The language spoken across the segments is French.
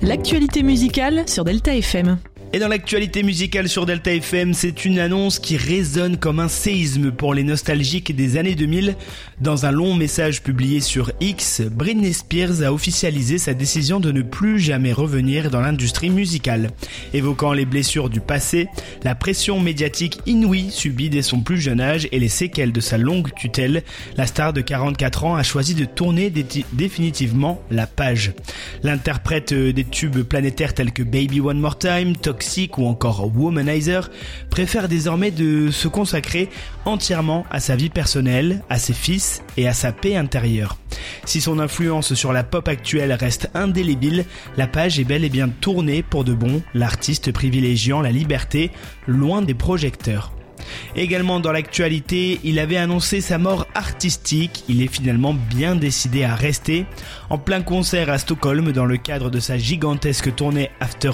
L'actualité musicale sur Delta FM. Et dans l'actualité musicale sur Delta FM, c'est une annonce qui résonne comme un séisme pour les nostalgiques des années 2000. Dans un long message publié sur X, Britney Spears a officialisé sa décision de ne plus jamais revenir dans l'industrie musicale. Évoquant les blessures du passé, la pression médiatique inouïe subie dès son plus jeune âge et les séquelles de sa longue tutelle, la star de 44 ans a choisi de tourner définitivement la page. L'interprète des tubes planétaires tels que Baby One More Time, Toxic ou encore Womanizer préfère désormais de se consacrer entièrement à sa vie personnelle, à ses fils et à sa paix intérieure. Si son influence sur la pop actuelle reste indélébile, la page est bel et bien tournée pour de bon, l'artiste privilégiant la liberté, loin des projecteurs. Également dans l'actualité, il avait annoncé sa mort artistique, il est finalement bien décidé à rester. En plein concert à Stockholm dans le cadre de sa gigantesque tournée After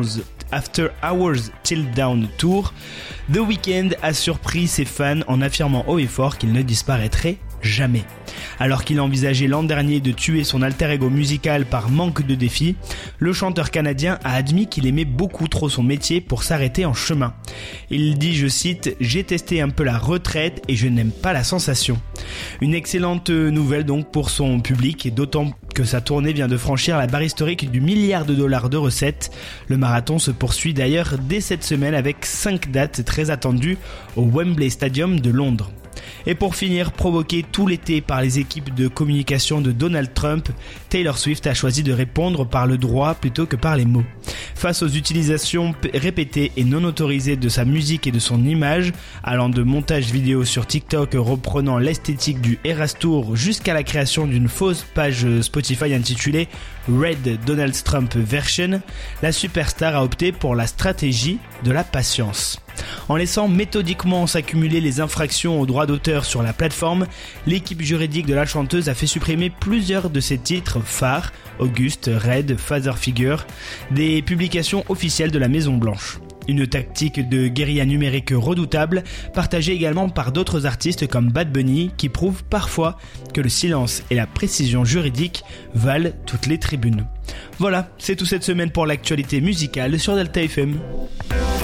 Hours Till Down Tour, The Weeknd a surpris ses fans en affirmant haut et fort qu'il ne disparaîtrait jamais. Alors qu'il envisageait l'an dernier de tuer son alter ego musical par manque de défis, le chanteur canadien a admis qu'il aimait beaucoup trop son métier pour s'arrêter en chemin. Il dit, je cite, « J'ai testé un peu la retraite et je n'aime pas la sensation ». Une excellente nouvelle donc pour son public, et d'autant que sa tournée vient de franchir la barre historique du $1 milliard de recettes. Le marathon se poursuit d'ailleurs dès cette semaine avec 5 dates très attendues au Wembley Stadium de Londres. Et pour finir, provoqué tout l'été par les équipes de communication de Donald Trump, Taylor Swift a choisi de répondre par le droit plutôt que par les mots. Face aux utilisations répétées et non autorisées de sa musique et de son image, allant de montage vidéo sur TikTok reprenant l'esthétique du Eras Tour jusqu'à la création d'une fausse page Spotify intitulée Red Donald Trump Version, la superstar a opté pour la stratégie de la patience. En laissant méthodiquement s'accumuler les infractions aux droits d'auteur sur la plateforme, l'équipe juridique de la chanteuse a fait supprimer plusieurs de ses titres phares, August, Red, Father Figure, des publications officielles de la Maison Blanche. Une tactique de guérilla numérique redoutable, partagée également par d'autres artistes comme Bad Bunny, qui prouve parfois que le silence et la précision juridique valent toutes les tribunes. Voilà, c'est tout cette semaine pour l'actualité musicale sur Delta FM.